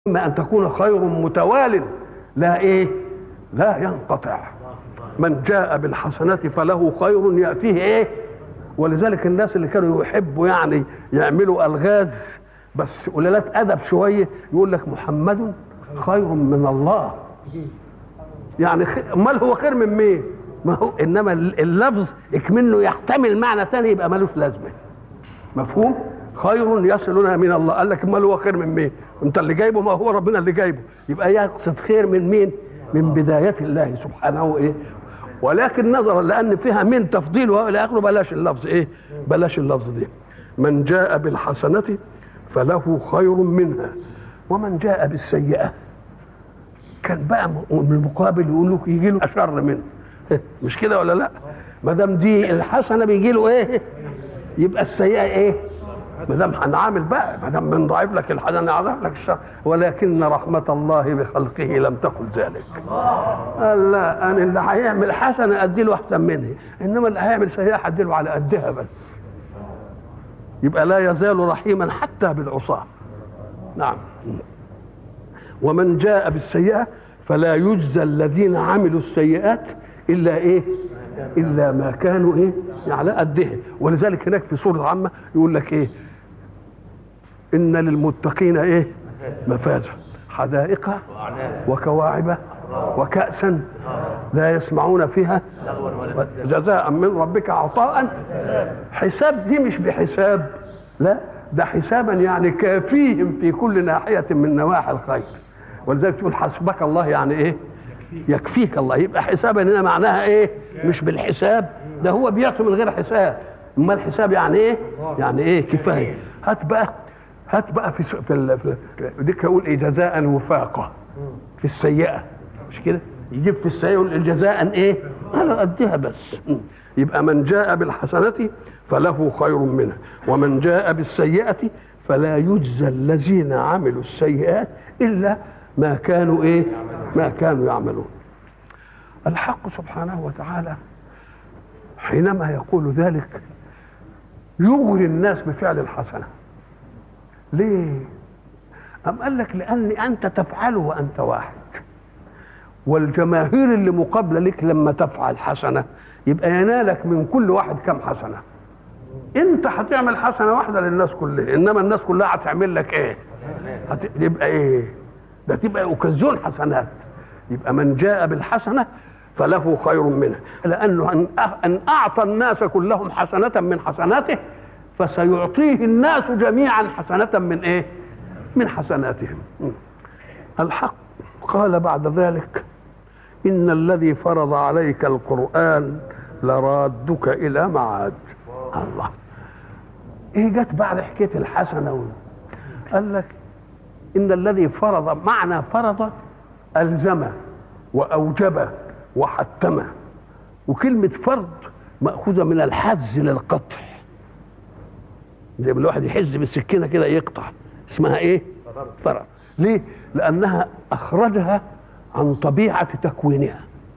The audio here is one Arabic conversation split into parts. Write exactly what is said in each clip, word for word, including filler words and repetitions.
إما أن تكون خير متوال لا إيه لا ينقطع. من جاء بالحسنة فله خير يأتيه إيه. ولذلك الناس اللي كانوا يحبوا يعني يعملوا ألغاز بس قلالات أدب شوية يقول لك محمد خير من الله. يعني امال هو خير من مين؟ ما هو انما اللفظ اكمنه يحتمل معنى ثاني يبقى ملوش لازمه. مفهوم؟ خير يصلنا من الله. قال لك امال هو خير من مين؟ انت اللي جايبه ما هو ربنا اللي جايبه. يبقى يقصد خير من مين؟ من بدايه الله سبحانه ايه. ولكن نظرا لان فيها من تفضيل والى اخره بلاش اللفظ ايه؟ بلاش اللفظ دي. من جاء بالحسنه فله خير منها ومن جاء بالسيئه كان بقى بالمقابل يقول له يجي له اشر منه. مش كده ولا لا؟ ما دام دي الحسنه بيجي له ايه؟ يبقى السيئه ايه؟ ما دام هنعامل بقى ما دام بنضاعف لك الحسنه نضاعف لك الشر. ولكن رحمه الله بخلقه لم تقل ذلك. قال لا انا اللي هيعمل حسنه ادي له احسن منها انما اللي هيعمل سيئه هدي له على قدها بس. يبقى لا يزال رحيما حتى بالعصاه. نعم. ومن جاء بالسيئه فلا يجزى الذين عملوا السيئات الا ايه؟ الا ما كانوا ايه؟ على قدها. ولذلك هناك في سوره عامه يقول لك ايه؟ ان للمتقين ايه؟ مفازا حدائق وكواعب وكأسا لا يسمعون فيها جزاء من ربك عطاء حساب. دي مش بحساب، لا ده حسابا يعني كافيهم في كل ناحيه من نواحي الخير. ولذلك تقول حسبك الله يعني ايه؟ يكفيك الله. يبقى حسابا هنا معناها ايه؟ مش بالحساب، ده هو بيعطي من غير حساب. اما الحساب يعني ايه؟ يعني ايه؟ كفايه. هات بقى هات بقى في في ديك اقول ايه؟ جزاء وفاقه في السيئه مش كده؟ يجيب في السيئه يقول جزاء ايه؟ على قدها بس. يبقى من جاء بالحسنه فله خير منها ومن جاء بالسيئه فلا يجزى الذين عملوا السيئات الا ما كانوا ايه؟ ما كانوا يعملون. الحق سبحانه وتعالى حينما يقول ذلك يغري الناس بفعل الحسنه. ليه؟ أم قال لك لأن أنت تفعله وأنت واحد، والجماهير اللي مقابلة لك لما تفعل حسنة يبقى ينالك من كل واحد كم حسنة. أنت هتعمل حسنة واحدة للناس كلها، إنما الناس كلها هتعمل لك إيه؟ يبقى إيه؟ ده تبقى أوكازيون حسنات. يبقى من جاء بالحسنة فله خير منها، لأنه أن أعطى الناس كلهم حسنة من حسناته فسيعطيه الناس جميعا حسنة من ايه؟ من حسناتهم. الحق قال بعد ذلك إن الذي فرض عليك القرآن لرادك إلى معاد. الله ايه جت بعد حكاية الحسنة؟ قال لك إن الذي فرض، معنى فرض ألزم وأوجب وحتم، وكلمة فرض مأخوذة من الحز للقطع، زي ما الواحد يحز بالسكينه كده يقطع، اسمها ايه؟ فرض. ليه؟ لانها اخرجها عن طبيعه تكوينها.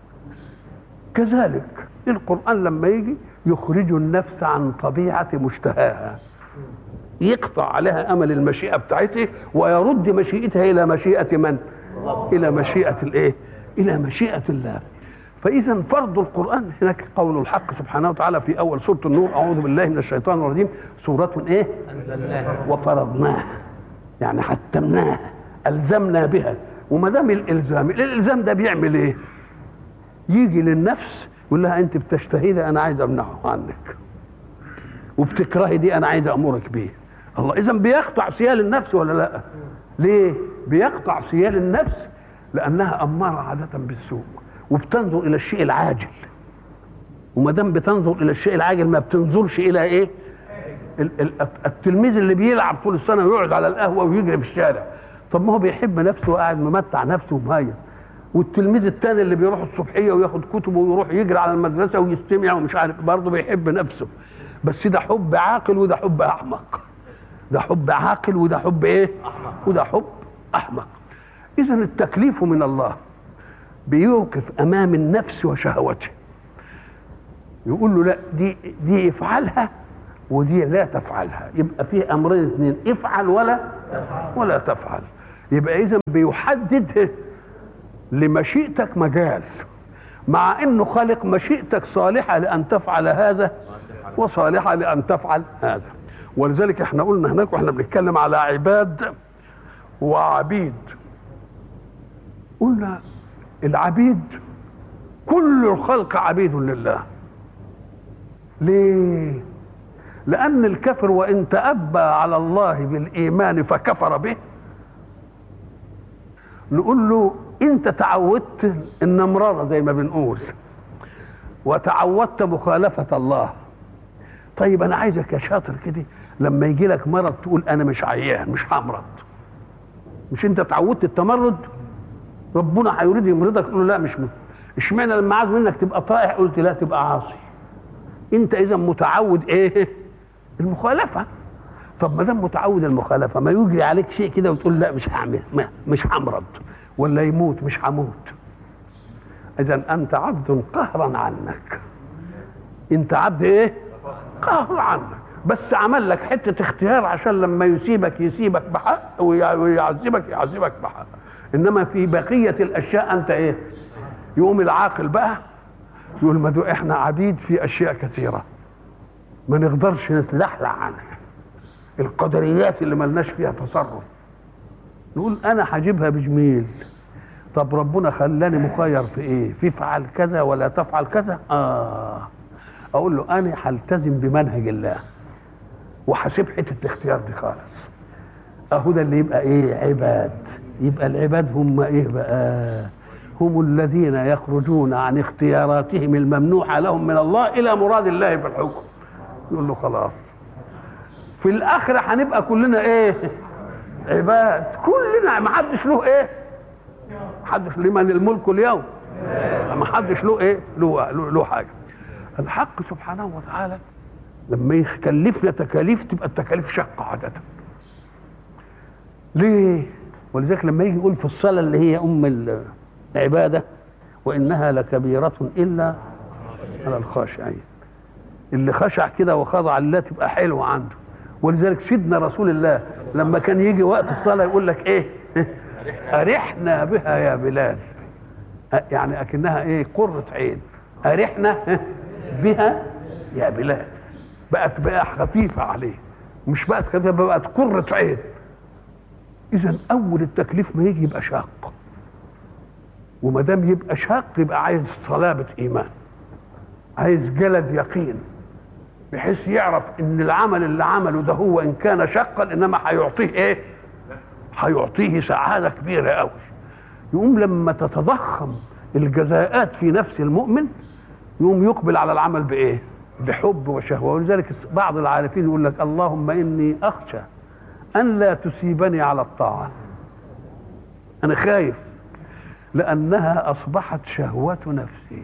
كذلك القران لما يجي يخرج النفس عن طبيعه مشتهاها، يقطع عليها امل المشيئه بتاعته ويرد مشيئتها الى مشيئه من؟ الى مشيئه الايه؟ الى مشيئه الله. فإذا فرض القرآن هناك قول الحق سبحانه وتعالى في أول سورة النور أعوذ بالله من الشيطان الرجيم سورة إيه؟ أنزلناها وفرضناها، يعني حتمناها ألزمنا بها. وما دام الإلزام، الإلزام ده بيعمل إيه؟ يجي للنفس يقول لها أنت بتشتهي ده أنا عايز أمنعه عنك، وبتكرهي دي أنا عايز أمرك بيه. الله إذا بيقطع سيال النفس ولا لا؟ ليه؟ بيقطع سيال النفس لأنها أمارة عادة بالسوء وبتنظر الى الشيء العاجل. وما دام بتنظر الى الشيء العاجل ما بتنظرش الى ايه؟ التلميذ اللي بيلعب طول السنه ويقعد على القهوه ويجري في الشارع، طب ما هو بيحب نفسه وقاعد ممتع نفسه ومهيئ. والتلميذ الثاني اللي بيروح الصبحيه وياخد كتبه ويروح يجري على المدرسه ويستمع ومش عارف برضه بيحب نفسه. بس ده حب عاقل وده حب احمق. ده حب عاقل وده حب ايه؟ وده حب احمق. اذا التكليف من الله بيوقف امام النفس وشهوته، يقول له لا دي دي افعلها ودي لا تفعلها. يبقى في امرين اثنين، افعل ولا ولا تفعل. يبقى اذا بيحدد لمشيئتك مجال، مع انه خالق مشيئتك صالحه لان تفعل هذا وصالحه لان تفعل هذا. ولذلك احنا قلنا هناك واحنا بنتكلم على عباد وعبيد، قلنا العبيد كل الخلق عبيد لله. ليه؟ لأن الكافر وإن تأبى على الله بالإيمان فكفر به، نقول له أنت تعودت النمرارة زي ما بنقول، وتعودت مخالفة الله. طيب أنا عايزك يا شاطر كده لما يجي لك مرض تقول أنا مش عيان، مش همرض. مش أنت تعودت التمرد؟ ربنا هيريد يمرضك تقول له لا مش ممكن. اشمعنى لما عايز منك تبقى طائع قلت لا تبقى عاصي؟ انت اذا متعود ايه؟ المخالفه. طب ما دام متعود المخالفه ما يجري عليك شيء كده وتقول لا مش هعمل، مش همرض، ولا يموت مش هموت. اذا انت عبد قهرا عنك. انت عبد ايه؟ قهر عنك، بس عمل لك حته اختيار عشان لما يسيبك يسيبك بحق ويعذبك يعذبك بحق. انما في بقيه الاشياء انت ايه؟ يقوم العاقل بقى يقول ما دو احنا عبيد في اشياء كثيره ما نقدرش نتلحلح عنها، القدريات اللي ملناش فيها تصرف، نقول انا هجيبها بجميل. طب ربنا خلاني مخير في ايه؟ في فعل كذا ولا تفعل كذا. اه اقول له انا هلتزم بمنهج الله وهسيب حته الاختيار دي خالص. اهو ده اللي يبقى ايه؟ عباد. يبقى العباد هم ايه بقى؟ هم الذين يخرجون عن اختياراتهم الممنوحة لهم من الله إلى مراد الله في الحكم. يقول له خلاص في الآخرة هنبقى كلنا إيه؟ عباد كلنا، ما حدش له إيه؟ حدش لمن الملك اليوم، ما حدش له إيه؟ له, له, له حاجة. الحق سبحانه وتعالى لما يكلفنا تكاليف تبقى التكاليف شقة عادة. ليه؟ ولذلك لما يجي يقول في الصلاة اللي هي أم العبادة وإنها لكبيرة إلا على الخاشعين، اللي خشع كده وخضع لله تبقى حلوة عنده. ولذلك سيدنا رسول الله لما كان يجي وقت الصلاة يقول لك إيه؟ أرحنا بها يا بلال، يعني أكنها إيه؟ قرة عين. أرحنا بها يا بلال، بقت بقى خفيفة عليه، مش بقت خفيفة، بقت قرة عين. إذا أول التكليف ما يجي يبقى شاق، وما دام يبقى شاق يبقى عايز صلابة إيمان، عايز جلد يقين، بحيث يعرف إن العمل اللي عمله ده هو إن كان شاقا إنما هيعطيه إيه؟ هيعطيه سعادة كبيرة أوي. يقوم لما تتضخم الجزاءات في نفس المؤمن يقوم يقبل على العمل بإيه؟ بحب وشهوة. ولذلك بعض العارفين يقول لك اللهم إني أخشى أن لا تسيبني على الطاعة، أنا خايف لأنها أصبحت شهوة نفسي.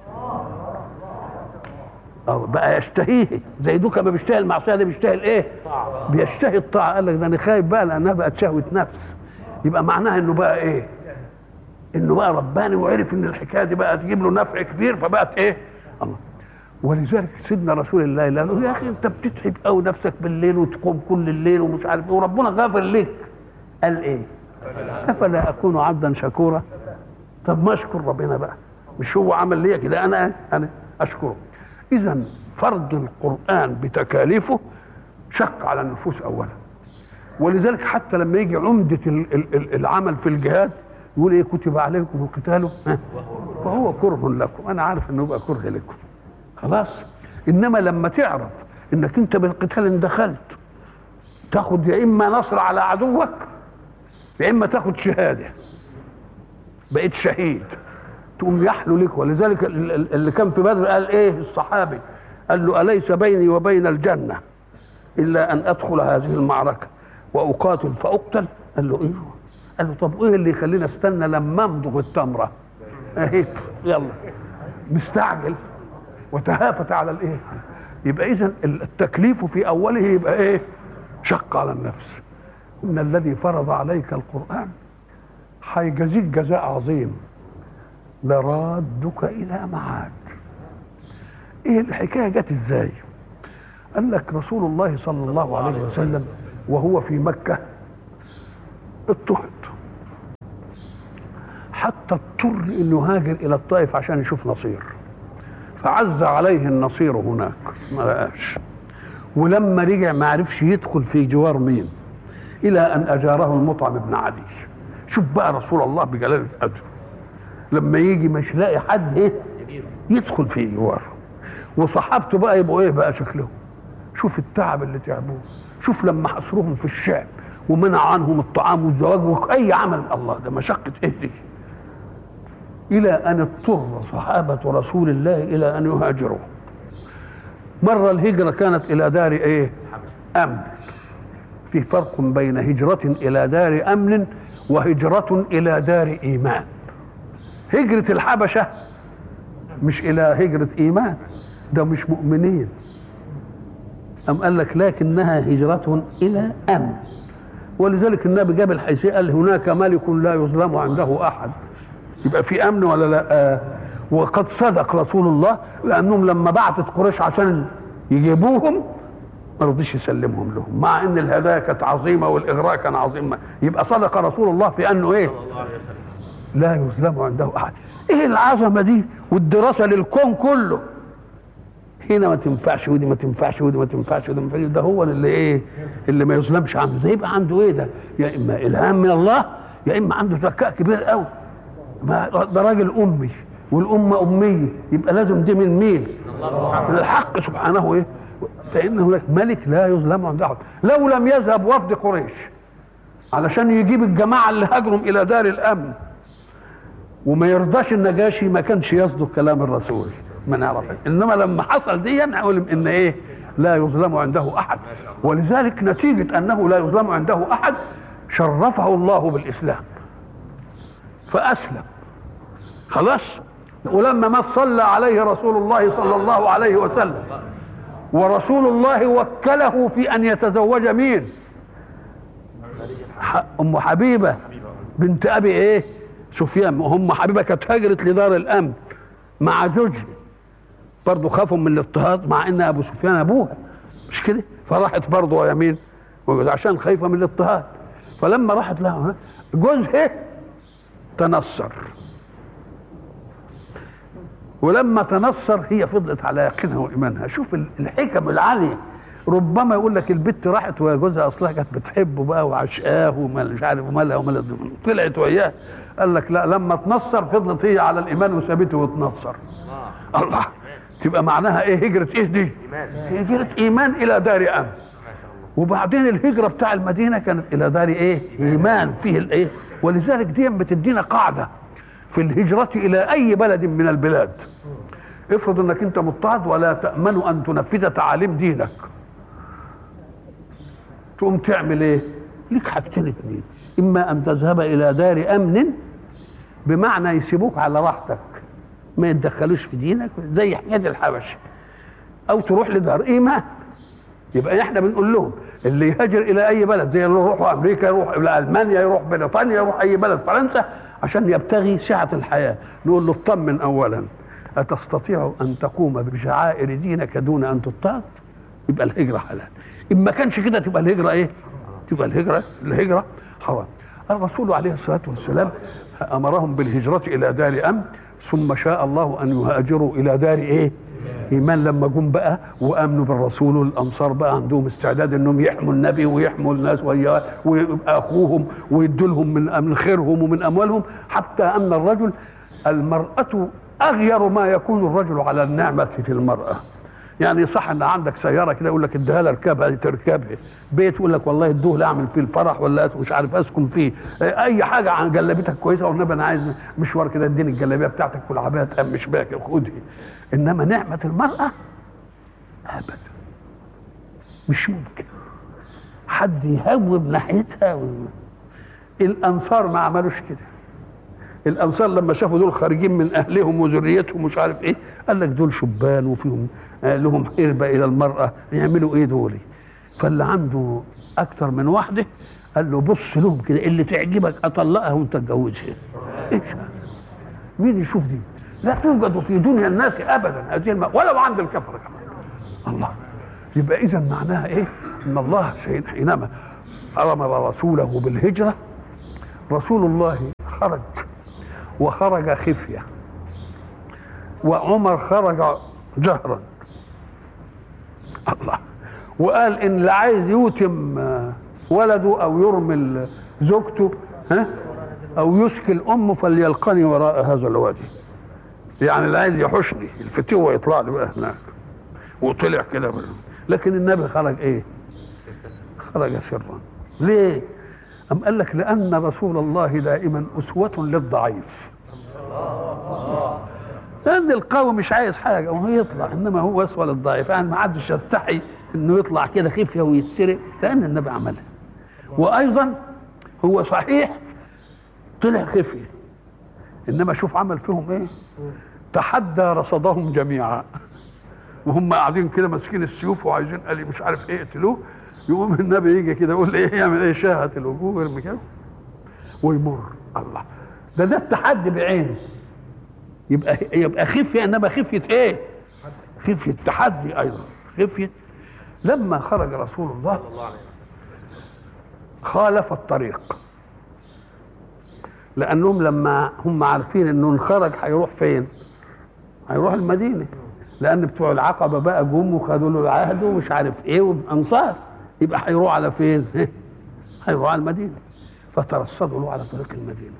أو بقى يشتهيه زي دوكا ما بيشتهي المعصية ده بيشتهي الإيه؟ بيشتهي الطاعة. قال لك ده أنا خايف بقى لأنها بقت شهوة نفس. يبقى معناها إنه بقى إيه؟ إنه بقى رباني وعرف إن الحكاية دي بقى تجيب له نفع كبير فبقت إيه؟ الله. ولذلك سيدنا رسول الله قال له يا أخي أنت بتتعب أوي نفسك بالليل وتقوم كل الليل ومش عارف إيه وربنا غافر لك. قال إيه؟ أفلا أكون عبدا شكورا؟ طب ما أشكر ربنا بقى، مش هو عمل لي كده أنا أنا أشكره. إذا فرض القرآن بتكاليفه شق على النفوس أولا. ولذلك حتى لما يجي عمدة العمل في الجهاد يقول إيه؟ كتب عليكم القتال فهو كره لكم. أنا عارف إنه يبقى كره لكم خلاص. إنما لما تعرف إنك أنت بالقتال إن دخلت تاخد يا إما نصر على عدوك يا إما تاخد شهادة، بقيت شهيد، تقوم يحلو لك. ولذلك اللي كان في بدر قال ايه الصحابي؟ قال له أليس بيني وبين الجنة إلا أن أدخل هذه المعركة وأقاتل فأقتل؟ قال له إيه؟ قال له طب إيه اللي يخلينا استنى لما أمضغ التمرة؟ اهي يلا مستعجل وتهافت على الإيه؟ يبقى إذن التكليف في أوله يبقى إيه؟ شق على النفس. إن الذي فرض عليك القرآن هيجازيك جزاء عظيم، لرادك الى معاد. ايه الحكايه جت ازاي؟ قال لك رسول الله صلى الله عليه وسلم وهو في مكه اضطهد حتى اضطر انه هاجر الى الطائف عشان يشوف نصير، فعز عليه النصير هناك ما لقاش، ولما رجع ما عرفش يدخل في جوار مين الى ان اجاره المطعم بن عدي. شوف بقى رسول الله بجلاله قدره لما يجي مش لاقي حد ايه يدخل في جواره، وصحابته بقى يبقوا ايه بقى شكلهم. شوف التعب اللي تعبوه، شوف لما حصروهم في الشعب ومنع عنهم الطعام والزواج واي عمل، الله ده مشقه ايه دي، الى ان اضطر صحابه رسول الله الى ان يهاجروا. مره الهجره كانت الى دار ايه امن، في فرق بين هجره الى دار امن وهجره الى دار ايمان. هجره الحبشه مش الى هجره ايمان، ده مش مؤمنين، أم قال لك لكنها هجرة إلى أمن. ولذلك النبي جاب الحيثية قال هناك ملك لا يظلم عنده أحد، يبقى في أمن ولا لا؟ آه. وقد صدق رسول الله، لأنهم لما بعثت قريش عشان يجيبوهم ما رضيش يسلمهم لهم، مع أن الهدايا كانت عظيمة والإغراء كان عظيم. يبقى صدق رسول الله في أنه إيه؟ لا يظلم عنده أحد. إيه العظمة دي والدراسة للكون كله؟ هنا ما تنفعش ودي ما تنفعش ودي ما تنفعش ودي ما تنفعش، ده هو اللي ايه اللي ما يظلمش عنده. ده يبقى عنده ايه ده؟ يا اما الهام من الله يا اما عنده ذكاء كبير قوي. ده راجل امي والامه اميه، يبقى لازم دي من مين؟ من الحق سبحانه. ايه فان هناك ملك لا يظلم عنده احد. لو لم يذهب وفد قريش علشان يجيب الجماعه اللي هاجروا الى دار الامن وما يرضاش النجاشي ما كانش يصدق كلام الرسول، ما نعرف. انما لما حصل دي نقول ان ايه لا يظلم عنده احد. ولذلك نتيجه انه لا يظلم عنده احد شرفه الله بالاسلام فاسلم خلاص. ولما ما صلى عليه رسول الله صلى الله عليه وسلم، ورسول الله وكله في ان يتزوج مين؟ ام حبيبه بنت ابي ايه سفيان. ام حبيبه كانت هاجرت لدار الامن مع زوجها، برضه خافوا من الاضطهاد مع ان ابو سفيان ابوها مش كده، فراحت برضه يمين عشان خايفه من الاضطهاد. فلما راحت لها جوزها تنصر، ولما تنصر هي فضلت على يقينها وايمانها. شوف الحكم العاليه. ربما يقول لك البت راحت ويا جوزها اصلها كانت بتحبه بقى وعشقاه ومش عارف ومالها ومالها، طلعت وياه. قال لك لا، لما تنصر فضلت هي على الايمان وثابته وتنصر. الله، تبقى معناها ايه هجرة ايه دي؟ هجرة ايمان الى دار امن. وبعدين الهجرة بتاع المدينة كانت الى دار ايه؟ ايمان فيه الايه؟ ولذلك دي بتدينا قاعدة في الهجرة الى اي بلد من البلاد. افرض انك انت مضطهد ولا تأمن ان تنفذ تعاليم دينك، تقوم تعمل ايه؟ ليك حاجتين اتنين، اما ان تذهب الى دار امن بمعنى يسيبوك على راحتك ما يتدخلوش في دينك زي حكايه الحبشه، او تروح لدار ايمان. يبقى احنا بنقول لهم اللي يهاجر الى اي بلد زي اللي يروحوا امريكا، يروح الى المانيا، يروح بريطانيا، يروح اي بلد فرنسا عشان يبتغي سعه الحياه، نقول له اطمن اولا، اتستطيع ان تقوم بشعائر دينك دون ان تضطهد؟ يبقى الهجره حلال. ان ما كانش كده تبقى الهجره ايه؟ تبقى الهجره الهجره حرام. الرسول عليه الصلاه والسلام امرهم بالهجره الى دار امن، ثم شاء الله ان يهاجروا الى دار ايه؟ ايمان. لما جم بقى وامنوا بالرسول والانصار بقى عندهم استعداد انهم يحموا النبي ويحموا الناس ويبقى اخوهم ويدوا لهم من خيرهم ومن اموالهم، حتى ان الرجل المراه اغير ما يكون الرجل على النعمه في المراه. يعني صح ان عندك سياره كده يقول لك اديها لها اركبها تركبها، بيت يقول لك والله ادوه لاعمل فيه الفرح ولا مش عارف اسكن فيه، اي حاجه عن جلابيتك كويسه والنبي انا عايز مشوار كده اديني الجلابيه بتاعتك والعبايه تقمش بيها خدها. انما نعمه المراه ابدا مش ممكن حد يهوب ناحيتها و... الانصار ما عملوش كده. الانصار لما شافوا دول خارجين من اهلهم وذريتهم مش عارف ايه، قال لك دول شبان وفيهم لهم قربة الى المرأة، يعملوا ايه دول؟ فاللي عنده اكتر من واحدة قال له بص لهم كده، اللي تعجبك اطلقها وانت تتجوزها. ايش مين يشوف دي؟ لا توجد في دنيا الناس ابدا هذه الم... ولو عند الكفرة كمان. الله، يبقى اذا معناها ايه؟ ان الله حينما امر رسوله بالهجرة، رسول الله خرج وخرج خفية، وعمر خرج جهرا. الله. وقال ان اللي عايز يوتم ولده او يرمي زوجته ها او يشكل امه فليلقني وراء هذا الوادي. يعني اللي عايز يحشني الفتوه يطلع لي بقى هناك. وطلع كده. لكن النبي خرج ايه؟ خرج سرا. ليه؟ أم قال لك لأن رسول الله دائما أسوة للضعيف. لأن القوي مش عايز حاجة وهو يطلع، إنما هو أسوة للضعيف. يعني ما حدش يستحي إنه يطلع كده خفية ويتسرق، لأن النبي عملها. وأيضا هو صحيح طلع خفية، إنما شوف عمل فيهم إيه؟ تحدى رصدهم جميعا وهم قاعدين كده ماسكين السيوف وعايزين قال مش عارف إيه يقتلوه. يقوم النبي يجي كده يقول ايه يعمل ايه؟ شاهت الوجوه ويرمي كده ويمر. الله. ده ده التحدي بعينه. يبقى يبقى خفيه، انما خفيه ايه؟ خفيه التحدي ايضا. خفيه. لما خرج رسول الله خالف الطريق، لانهم لما هم عارفين انه انخرج هيروح فين؟ هيروح المدينه، لان بتوع العقبه بقى جم وخدوا له العهد ومش عارف ايه وانصار، يبقى هيروح على فين؟ هيروح على المدينه. فترصدوا له على طريق المدينه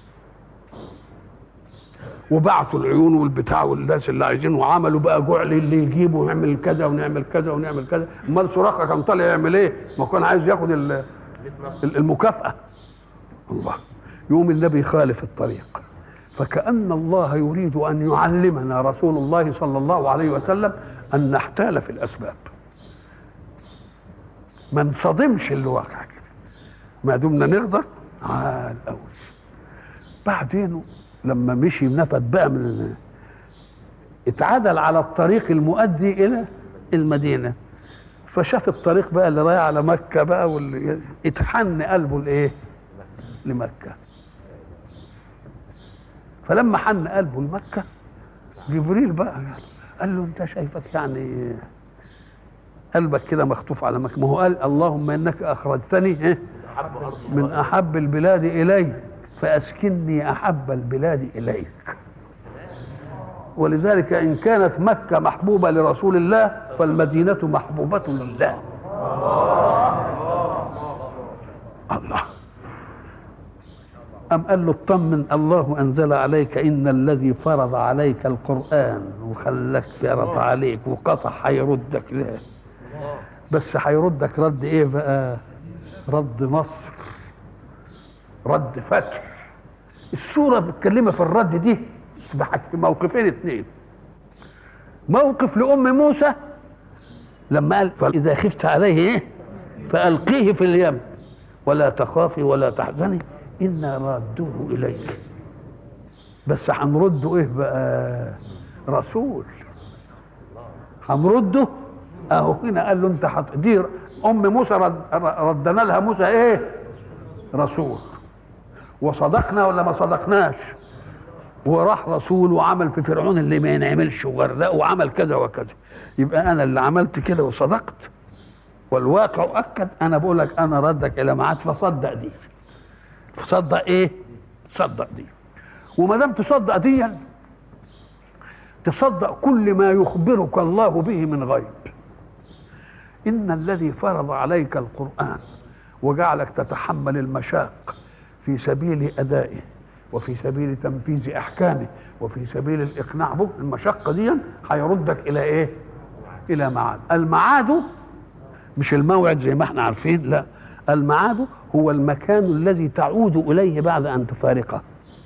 وبعثوا العيون والبتاع والناس اللي عايزين، وعملوا بقى جعل اللي يجيبه ونعمل كذا ونعمل كذا ونعمل كذا. امال سراقه كان طالع يعمل ايه؟ ما كان عايز ياخد المكافاه. الله. يوم النبي خالف الطريق، فكأن الله يريد ان يعلمنا رسول الله صلى الله عليه وسلم ان نحتال في الاسباب، ما نصدمش اللي واقع كده، ما دمنا نقدر على الاول. بعدين لما مشي نفد بقى من اتعدل على الطريق المؤدي الى المدينه، فشاف الطريق بقى اللي رايح على مكه بقى، واللي اتحن قلبه لايه؟ لمكه. فلما حن قلبه لمكه جبريل بقى قال له انت شايفك يعني قلبك كده مخطوف على مكة. ما هو قال اللهم انك اخرجتني من احب البلاد الي فاسكنني احب البلاد اليك. ولذلك ان كانت مكة محبوبة لرسول الله فالمدينة محبوبة لله. الله. أم قال له اطمن، الله أنزل عليك إن الذي فرض عليك القرآن وخلك فرض عليك وقطع هيردك له، بس هيردك رد إيه بقى؟ رد نصر، رد فتح. السورة بتكلمها في الرد دي في موقفين اثنين. موقف لأم موسى لما قال فإذا خفت عليه إيه؟ فألقيه في اليم ولا تخافي ولا تحزني إنا رادوه إليك. بس هنرده إيه بقى؟ رسول. هنرده أهو هنا قال له أنت هتدير أم موسى رد ردنا لها موسى إيه؟ رسول. وصدقنا ولا ما صدقناش؟ وراح رسول وعمل في فرعون اللي ما ينعملش وغرقه وعمل كذا وكذا. يبقى أنا اللي عملت كده وصدقت والواقع أكد. أنا بقول لك أنا ردك إلى معاد فصدق دي. تصدق ايه؟ تصدق دي. وما دام تصدق دي تصدق كل ما يخبرك الله به من غيب. ان الذي فرض عليك القرآن وجعلك تتحمل المشاق في سبيل ادائه وفي سبيل تنفيذ احكامه وفي سبيل الاقناع به، المشقه دي هيردك الى ايه؟ الى معاد. المعاد مش الموعد زي ما احنا عارفين، لا، المعاد هو المكان الذي تعود اليه بعد ان تفارقه.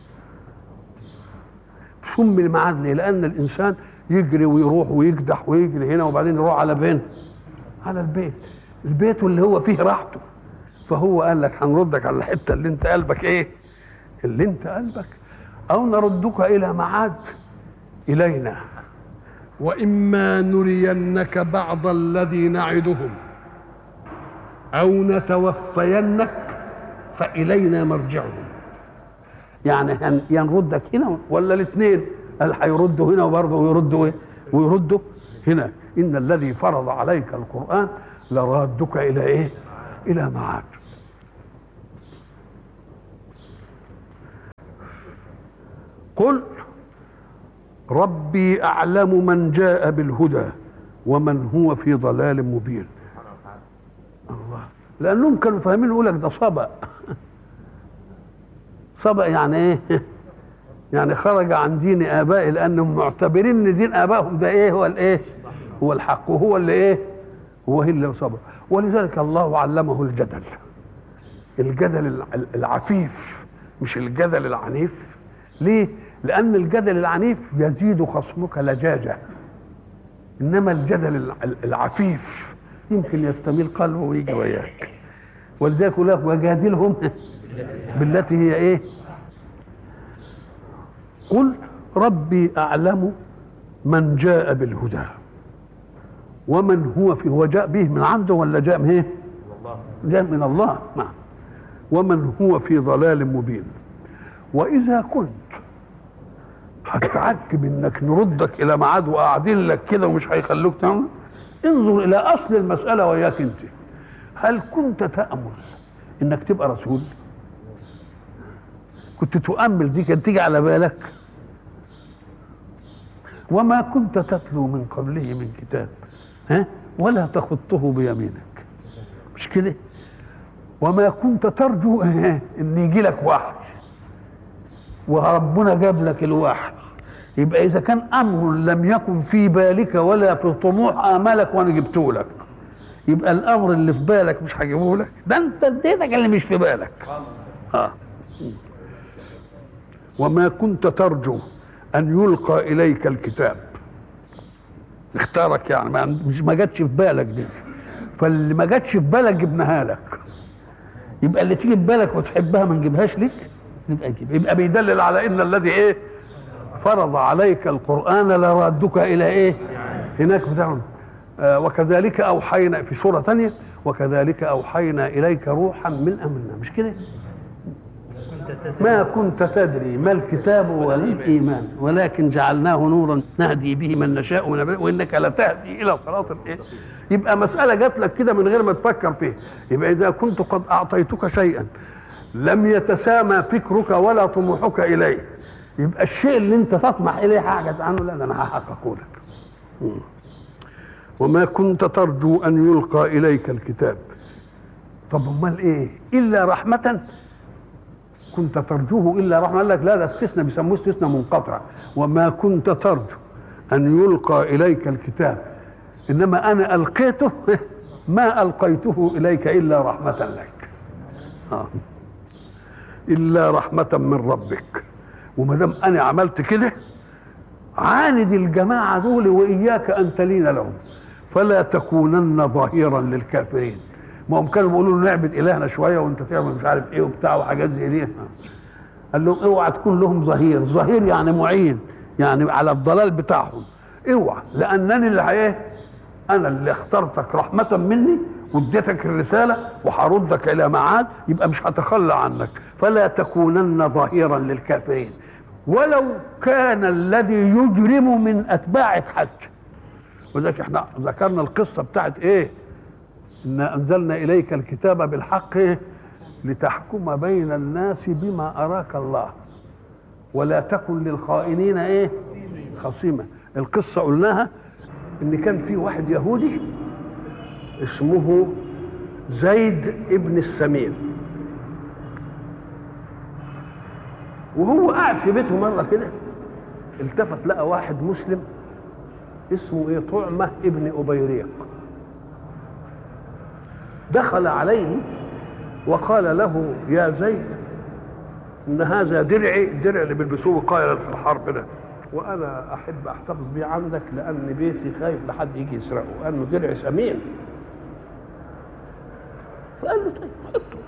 سمي المعاد ليه؟ لان الانسان يجري ويروح ويكدح ويجري هنا وبعدين يروح على فين؟ على البيت. البيت اللي هو فيه راحته. فهو قال لك هنردك على الحته اللي انت قلبك ايه؟ اللي انت قلبك، او نردك الى معاد الينا واما نرينك بعض الذي نعدهم او نتوفينك فالينا مرجعهم. يعني ينردك هنا ولا الاثنين؟ قال هيردوا هنا وبرضه ويردوا ايه؟ ويردوا هنا. ان الذي فرض عليك القرآن لرادك الى ايه؟ الى معاد. قل ربي أعلم من جاء بالهدى ومن هو في ضلال مبين. الله، لأنهم كانوا فاهمين يقول لك ده صبأ. صبأ يعني ايه؟ يعني خرج عن دين آبائه، لأنهم معتبرين ان دين آبائهم ده ايه هو الايه؟ هو الحق، وهو اللي ايه؟ هو اللي صبأ. ولذلك الله علمه الجدل، الجدل العفيف مش الجدل العنيف. ليه؟ لأن الجدل العنيف يزيد خصمك لجاجة، إنما الجدل العفيف يمكن يستميل قلبه ويجي وياك. ولذلك يقول لك وجادلهم بالتي هي إيه؟ قل ربي أعلم من جاء بالهدى ومن هو فيه. هو جاء به من عنده ولا جاء من ايه؟ جاء من الله. نعم. ومن هو في ضلال مبين. وإذا كنت هتعجب انك نردك الى ميعاد وقاعدين لك كده ومش هيخلوك تعمل، انظر الى اصل المسألة وياك انت. هل كنت تأمل انك تبقى رسول؟ كنت تؤمل دي كانت تيجي على بالك؟ وما كنت تتلو من قبله من كتاب ها ولا تخطه بيمينك، مش كده؟ وما كنت ترجو ان يجي لك وحي وربنا جاب لك الوحي. يبقى اذا كان امر لم يكن في بالك ولا في طموح امالك وانا جبته لك، يبقى الامر اللي في بالك مش هجيبه لك، ده انت اديتك اللي مش في بالك. اه وما كنت ترجو ان يلقى اليك الكتاب، اختارك يعني ما مش ما جاتش في بالك دي، فاللي ما جاتش في بالك جبناها لك. يبقى اللي تيجي في بالك وتحبها ما نجيبهاش لك، يبقى يجيب. يبقى بيدلل على ان الذي ايه فرض عليك القرآن لرادك الى ايه هناك بتاعنا. آه وكذلك اوحينا في سورة ثانية وكذلك اوحينا اليك روحا من امرنا، مش كده؟ ما كنت تدري ما الكتاب ولا الايمان ولكن جعلناه نورا نهدي به من نشاء من عبادنا وانك لتهدي الى صراط الايه. يبقى مسألة جات لك كده من غير ما تفكر فيه. يبقى اذا كنت قد اعطيتك شيئا لم يتسامى فكرك ولا طموحك اليه، يبقى الشيء اللي انت تطمح اليه حاجة عنه لا انا هحققه لك. وما كنت ترجو ان يلقى اليك الكتاب. طب امال ايه؟ الا رحمة كنت ترجوه الا رحمة. قال لك لا، ده استثناء بيسموه استثناء منقطع. وما كنت ترجو ان يلقى اليك الكتاب انما انا القيته ما القيته اليك الا رحمة لك. آه. الا رحمة من ربك. وما دام انا عملت كده عاند الجماعة دول واياك ان تلين لهم فلا تكونن ظهيرا للكافرين. ما هم كانوا بيقولوا له نعبد الهنا شويه وانت تعمل مش عارف ايه وبتاع وحاجات زي دي. قال لهم اوعى تكون لهم ظهير. ظهير يعني معين، يعني على الضلال بتاعهم. اوعى، لانني اللي ايه انا اللي اخترتك رحمه مني واديتك الرساله وهردك الى ميعاد، يبقى مش هتخلى عنك. فلا تكونن ظهيرا للكافرين ولو كان الذي يجرم من اتباع الحج. وذلك احنا ذكرنا القصه بتاعت ايه؟ إنا أنزلنا إليك الكتاب بالحق لتحكم بين الناس بما أراك الله ولا تكن للخائنين إيه خصيما. القصة قلناها إن كان في واحد يهودي اسمه زيد ابن السمين، وهو قاعد في بيته مرة كده التفت لقى واحد مسلم اسمه إيه طعمة ابن أبيريق. دخل عليه وقال له يا زيد ان هذا درعي، الدرع اللي بيلبسوه قائلا في الحرب ده، وانا احب احتفظ بيه عندك لان بيتي خايف لحد يجي يسرقه، لانه درع ثمين. فقال له طيب حطه.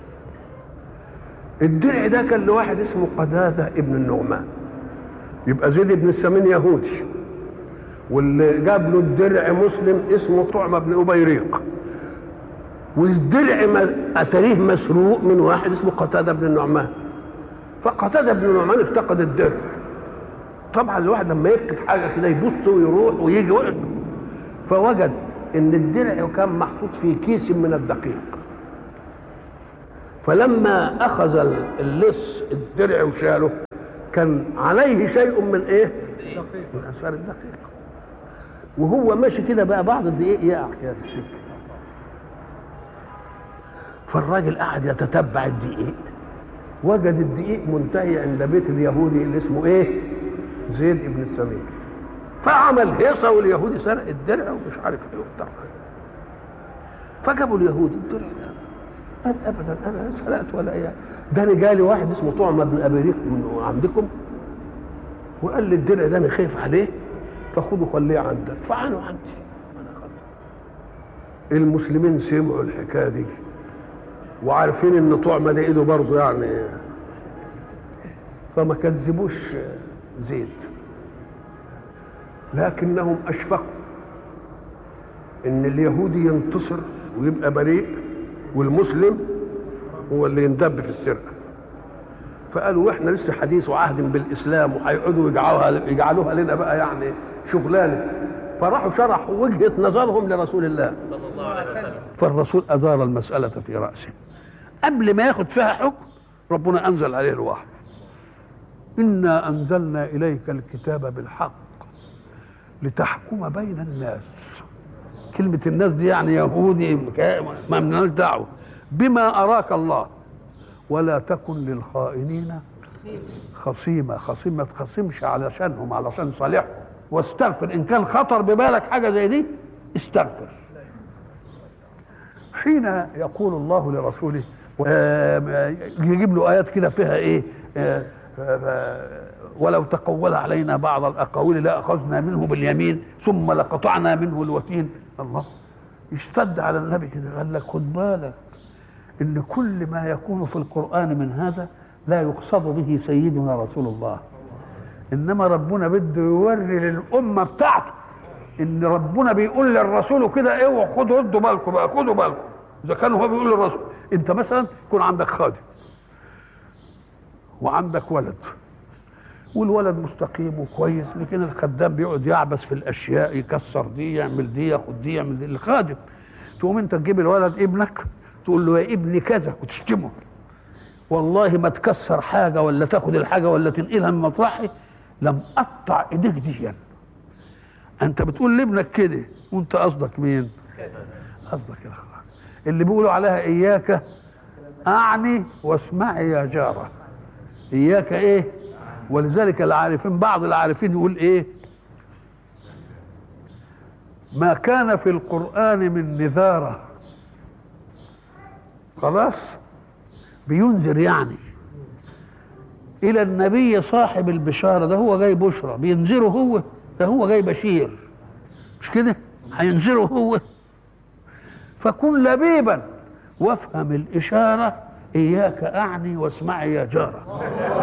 الدرع ده كان لواحد اسمه قتادة ابن النعمان. يبقى زيد ابن السمين يهودي واللي جاب له الدرع مسلم اسمه طعمة بن أبيريق، والدرع اتاريه مسروق من واحد اسمه قتادة بن النعمان. فقتادة بن النعمان افتقد الدرع. طبعا الواحد لما يفقد حاجه كده يبص ويروح ويجي وقت، فوجد ان الدرع كان محطوط في كيس من الدقيق. فلما اخذ اللص الدرع وشاله كان عليه شيء من ايه؟ من اثار الدقيق، وهو ماشي كده بقى بعض الدقيق يقع كده في السكه، فالراجل قعد يتتبع الدقيق، وجد الدقيق منتهي عند بيت اليهودي اللي اسمه ايه؟ زيد ابن السمين، فعمل هيصه واليهودي سرق الدرع ومش عارف ايه وبتاع، فجابوا اليهودي الدرع ده، قال ابدا انا سرقت ولا ايه، ده انا جالي واحد اسمه طعمه بن ابي من عندكم وقال لي الدرع ده انا خايف عليه فخده خليه عندك، فعانوا عندي. المسلمين سمعوا الحكايه دي وعارفين ان طعمه ده ايده برضه يعني، فما كذبوش زيد، لكنهم اشفقوا ان اليهودي ينتصر ويبقى بريء والمسلم هو اللي يندب في السرقه، فقالوا احنا لسه حديث وعهد بالاسلام وهيقعدوا يجعلوها يجعلوها لنا بقى يعني شغلانه، فراحوا شرحوا وجهه نظرهم لرسول الله صلى الله عليه وسلم، فالرسول ادار المساله في راسه قبل ما ياخد فيها حكم. ربنا انزل عليه الوحي، انا انزلنا اليك الكتاب بالحق لتحكم بين الناس. كلمه الناس دي يعني يهودي ما لناش دعوه، بما اراك الله ولا تكن للخائنين خصيمه. خصيم ما تخصمش علشانهم، علشان صالحهم، واستغفر ان كان خطر ببالك حاجه زي دي استغفر. حين يقول الله لرسوله يجيب له ايات كده فيها ايه، ولو تقول علينا بعض الاقاويل لاخذنا منه باليمين ثم لقطعنا منه الوتين. الله اشتد على النبي كده، قال لك خد بالك ان كل ما يكون في القرآن من هذا لا يقصد به سيدنا رسول الله، انما ربنا بده يوري للامه بتاعته ان ربنا بيقول للرسول كده اوعوا خدوا ردوا بالكم بقى، خدوا بالكم. اذا كان هو بيقول للرسول، انت مثلا يكون عندك خادم وعندك ولد والولد مستقيم وكويس، لكن الخدام بيقعد يعبس في الاشياء، يكسر دي يعمل دي ياخد دي يعمل دي. الخادم تقوم انت تجيب الولد ابنك تقول له يا ابني كذا وتشتمه، والله ما تكسر حاجه ولا تاخد الحاجه ولا تنقلها من مطرحي لم اقطع ايديك دي يعني. انت بتقول لابنك كده وانت قصدك مين؟ قصدك الاخوان اللي بيقولوا عليها اياك اعني واسمعي يا جاره. اياك ايه؟ ولذلك العارفين بعض العارفين يقول ايه؟ ما كان في القرآن من نذاره، خلاص بينذر يعني الى النبي صاحب البشاره، ده هو جاي بشرى بينذره هو، ده هو جاي بشير مش كده، هينذره هو. فكن لبيبا وافهم الاشاره اياك اعني واسمعي يا جاره.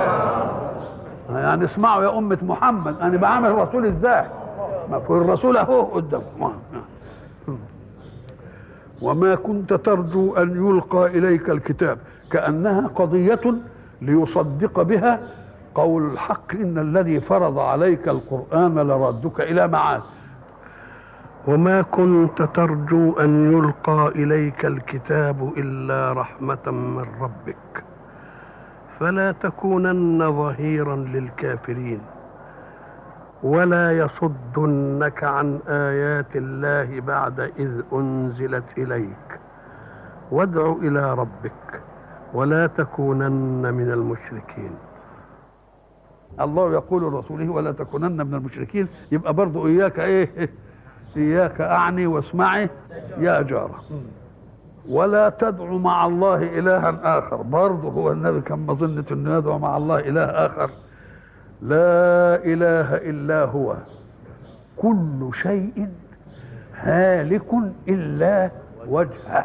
يعني اسمعوا يا امه محمد انا بعمل الرسول ازاي، ما في الرسول اهو قدامكم. وما كنت ترجو ان يلقى اليك الكتاب، كانها قضيه ليصدق بها قول الحق ان الذي فرض عليك القران لردك الى معاد. وما كنت ترجو ان يلقى اليك الكتاب الا رحمه من ربك فلا تكونن ظهيرا للكافرين ولا يصدنك عن آيات الله بعد إذ أنزلت إليك وادع إلى ربك ولا تكونن من المشركين. الله يقول لرسوله ولا تكونن من المشركين، يبقى برضو إياك إيه؟ إياك أعني واسمعي يا جارة. ولا تدعو مع الله إلها آخر، برضو هو النبي كان مظنة أنه يدعو مع الله إله آخر. لا إله إلا هو كل شيء هالك إلا وجهه.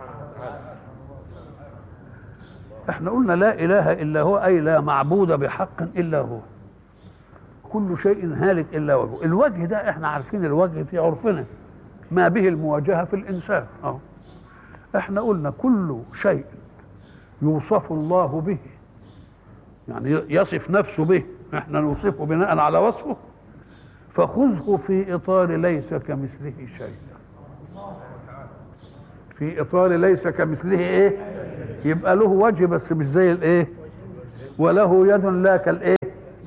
احنا قلنا لا إله إلا هو أي لا معبود بحق إلا هو، كل شيء هالك إلا وجهه. الوجه ده احنا عارفين الوجه في عرفنا ما به المواجهة في الإنسان. اه احنا قلنا كل شيء يوصف الله به، يعني يصف نفسه به، احنا نوصفه بناء على وصفه، فخذه في اطار ليس كمثله شيء. في اطار ليس كمثله ايه؟ يبقى له وجه بس مش زي الايه، وله يد لا كالايه،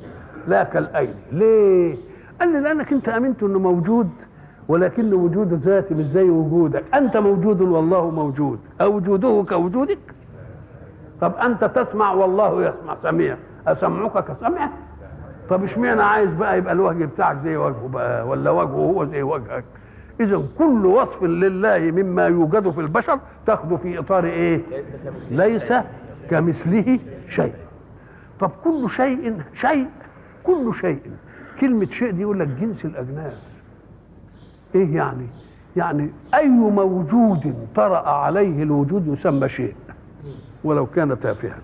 لا كالأين. ليه؟ قال لي لأنك أنت أمنت أنه موجود، ولكن وجوده ذاتي مش زي وجودك. أنت موجود والله موجود، أو وجوده كوجودك؟ طب أنت تسمع والله يسمع، سميع، أسمعك كسمعه؟ طب اشمعنى عايز بقى يبقى الوجه بتاعك زي وجهه بقى، ولا وجهه هو زي وجهك؟ إذا كل وصف لله مما يوجد في البشر تاخده في إطار إيه؟ ليس كمثله شيء. طب كل شيء شيء، كل شيء، كلمة شيء دي يقول لك جنس الأجناس. إيه يعني؟ يعني أي موجود طرأ عليه الوجود يسمى شيء ولو كان تافها.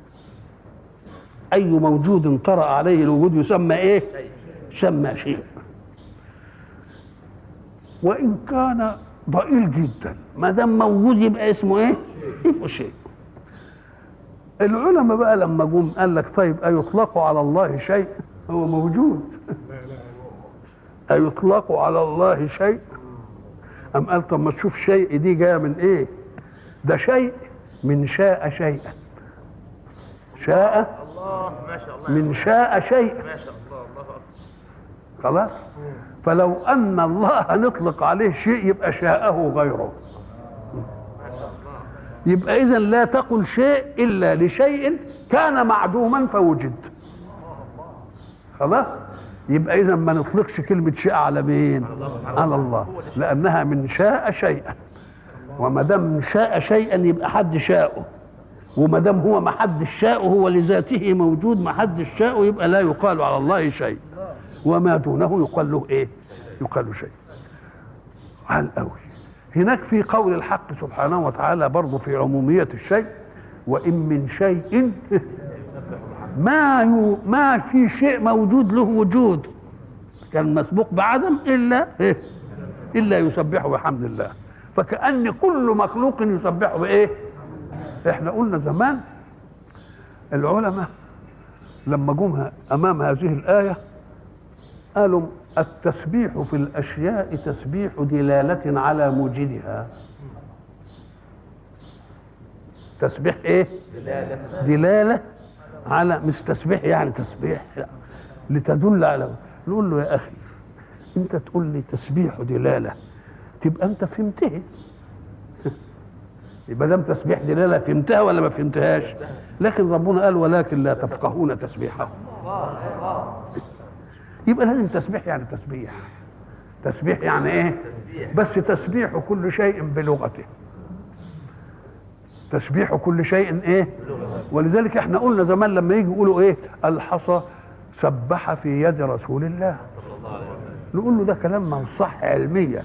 أي موجود طرأ عليه الوجود يسمى إيه؟ يسمى شيء، وإن كان ضئيل جدا، ما دام موجود يبقى اسمه إيه؟ يبقى شيء. العلماء بقى لما جم قال لك طيب أيطلق على الله شيء؟ هو موجود. أيطلق على الله شيء؟ أم قال طب ما تشوف شيء دي جايه من إيه؟ ده شيء من شاء شيئا. شاء من شاء شيئا. خلاص؟ فلو أن الله نطلق عليه شيء يبقى شاءه غيره. يبقى إذن لا تقل شيء إلا لشيء كان معدوما فوجد. خلاص؟ يبقى إذن ما نطلقش كلمة شيء على مين؟ على الله، لأنها من شاء شيئا، وما دام شاء شيئا يبقى حد شاءه، وما دام هو ما حد شاءه هو لذاته موجود، ما حد شاءه يبقى لا يقال على الله شيء، وما دونه يقال له إيه؟ يقال له شيء. على الأول هناك في قول الحق سبحانه وتعالى برضه في عمومية الشيء: وإن من شيء ما يو ما في شيء موجود له وجود كان مسبوق بعدم إلا إيه؟ إلا يسبحه بحمد الله. فكأن كل مخلوق يسبحه بإيه؟ إحنا قلنا زمان العلماء لما جم أمام هذه الآية قالوا التسبيح في الأشياء تسبيح دلالة على موجدها. تسبيح إيه؟ دلالة, دلالة على، مش تسبيح يعني تسبيح لتدل على. نقول له يا أخي أنت تقول لي تسبيح دلالة، تبقى أنت فهمته. يبقى دام تسبيح دلالة فهمتها ولا ما فهمتهاش؟ لكن ربنا قال ولكن لا تفقهون تسبيحهم. يبقى لازم تسبيح يعني تسبيح. تسبيح يعني ايه؟ بس تسبيح كل شيء بلغته. تسبيح كل شيء ايه؟ ولذلك احنا قلنا زمان لما يجي يقولوا ايه؟ الحصى سبح في يد رسول الله، نقول له ده كلام ما صح علميا.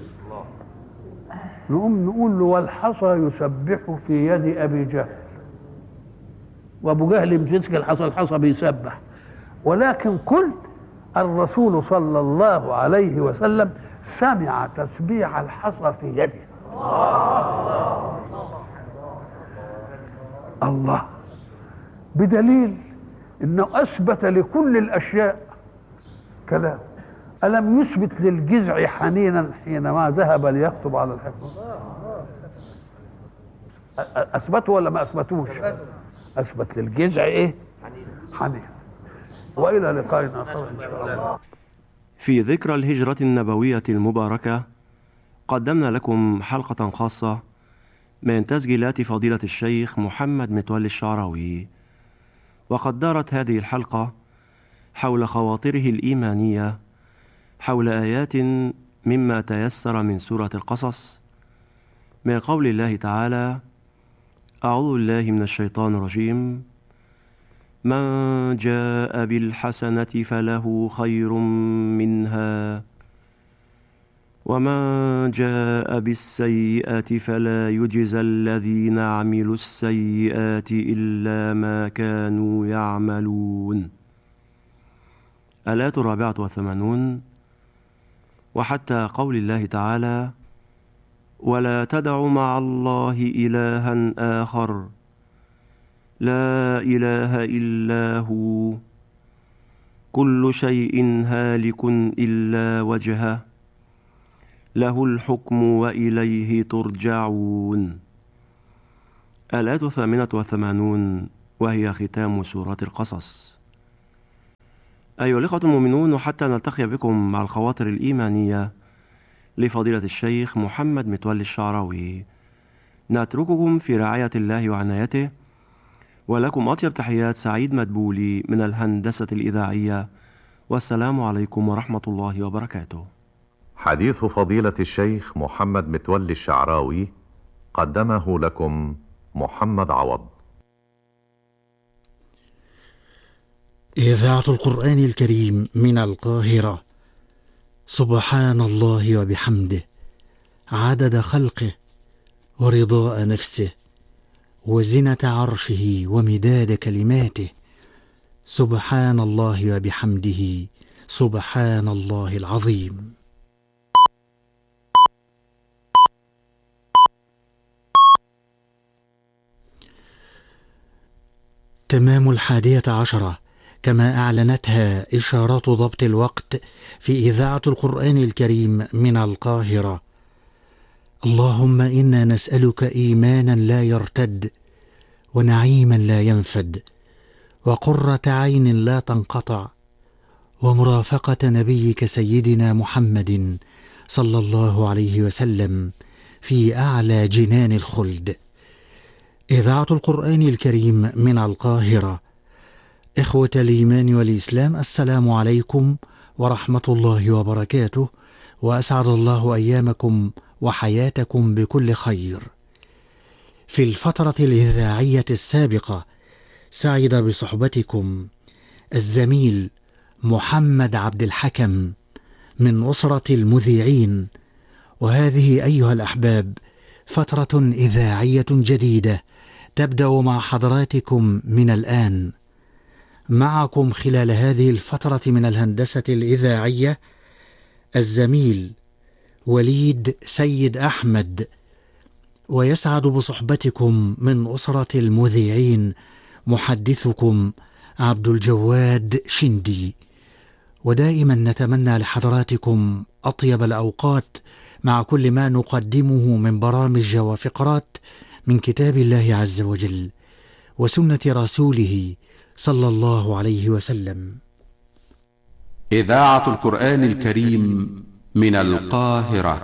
نقوم نقول له والحصى يسبح في يد ابي جهل، وابو جهل بيمسك الحصى، الحصى بيسبح. ولكن قل الرسول صلى الله عليه وسلم سمع تسبيح الحصى في يده. الله، بدليل انه اثبت لكل الاشياء كلام. الم يثبت للجذع حنينا حينما ذهب ليخطب على الحفظ؟ اثبته ولا ما اثبتوش؟ اثبت للجذع ايه؟ حنين. والى لقاء اخر ان شاء الله. في ذكرى الهجرة النبوية المباركة قدمنا لكم حلقة خاصة من تسجيلات فضيلة الشيخ محمد متولي الشعراوي، وقد دارت هذه الحلقة حول خواطره الإيمانية حول آيات مما تيسر من سورة القصص، من قول الله تعالى: أعوذ بالله من الشيطان الرجيم: من جاء بالحسنة فله خير منها ومن جاء بالسيئة فلا يجزى الذين عملوا السيئات إلا ما كانوا يعملون. الآية الرابعة والثمانون. وحتى قول الله تعالى: ولا تدع مع الله إلها آخر لا إله إلا هو كل شيء هالك إلا وجهه له الحكم وإليه ترجعون. الآية الثامنة والثمانون، وهي ختام سورة القصص. أيها الإخوة المؤمنون، وحتى نلتقي بكم مع الخواطر الإيمانية لفضيلة الشيخ محمد متولي الشعراوي، نترككم في رعاية الله وعنايته، ولكم أطيب تحيات سعيد مدبولي من الهندسة الإذاعية، والسلام عليكم ورحمة الله وبركاته. حديث فضيلة الشيخ محمد متولي الشعراوي قدمه لكم محمد عوض. إذاعة القرآن الكريم من القاهرة. سبحان الله وبحمده عدد خلقه ورضاء نفسه وزنة عرشه ومداد كلماته. سبحان الله وبحمده سبحان الله العظيم. تمام الحادية عشرة كما أعلنتها إشارات ضبط الوقت في إذاعة القرآن الكريم من القاهرة. اللهم إنا نسألك إيمانا لا يرتد، ونعيما لا ينفد، وقرة عين لا تنقطع، ومرافقة نبيك سيدنا محمد صلى الله عليه وسلم في أعلى جنان الخلد. إذاعة القرآن الكريم من القاهرة. إخوة الإيمان والإسلام، السلام عليكم ورحمة الله وبركاته، وأسعد الله أيامكم وحياتكم بكل خير. في الفترة الإذاعية السابقة سعد بصحبتكم الزميل محمد عبد الحكم من أسرة المذيعين، وهذه أيها الأحباب فترة إذاعية جديدة تبدأ مع حضراتكم من الآن. معكم خلال هذه الفترة من الهندسة الإذاعية الزميل وليد سيد أحمد، ويسعد بصحبتكم من أسرة المذيعين محدثكم عبد الجواد شندي. ودائما نتمنى لحضراتكم أطيب الأوقات مع كل ما نقدمه من برامج وفقرات من كتاب الله عز وجل وسنة رسوله صلى الله عليه وسلم. إذاعة القرآن الكريم من القاهرة.